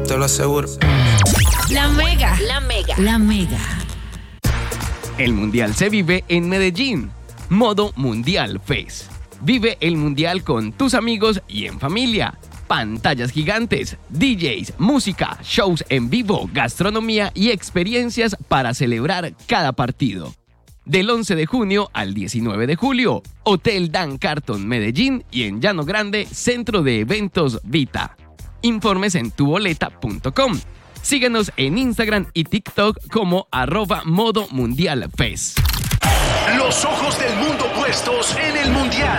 te lo aseguro. La Mega. La Mega. La Mega. El Mundial se vive en Medellín. Modo Mundial Fest. Vive el Mundial con tus amigos y en familia. Pantallas gigantes, DJs, música, shows en vivo, gastronomía y experiencias para celebrar cada partido. Del 11 de junio al 19 de julio, Hotel Dan Carton Medellín y en Llano Grande, Centro de Eventos Vita. Informes en tuboleta.com. Síguenos en Instagram y TikTok como @Modo Mundial Fest. Los ojos del mundo puestos en el Mundial.